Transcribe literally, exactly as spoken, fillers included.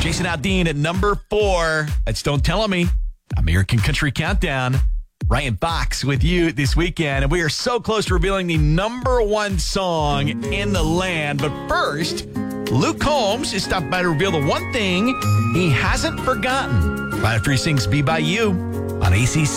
Jason Aldean at number four. That's Don't Tell Me. American Country Countdown. Ryan Fox with you this weekend. And we are so close to revealing the number one song in the land. But first, Luke Combs is stopped by to reveal the one thing he hasn't forgotten. Right after he sings Be By You on A C C.